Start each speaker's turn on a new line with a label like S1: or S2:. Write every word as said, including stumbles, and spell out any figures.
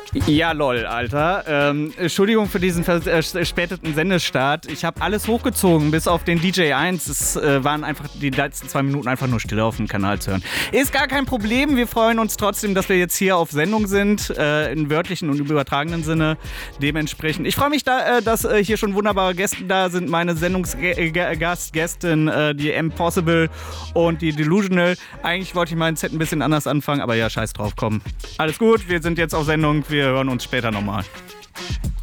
S1: Ja, lol, Alter. Ähm, Entschuldigung für diesen verspäteten Sendestart. Ich habe alles hochgezogen, bis auf den D J eins. Es äh, waren einfach die letzten zwei Minuten einfach nur still auf dem Kanal zu hören. Ist gar kein Problem. Wir freuen uns trotzdem, dass wir jetzt hier auf Sendung sind, äh, im wörtlichen und übertragenen Sinne. Dementsprechend. Ich freue mich, da, äh, dass äh, hier schon wunderbare Gäste da sind. Meine Sendungsgastgästin, äh, die Impossible und die Delusional. Eigentlich wollte ich meinen Set ein bisschen anders anfangen, aber ja, scheiß drauf, komm. Alles gut, wir sind jetzt auf Sendung. Wir hören uns später nochmal.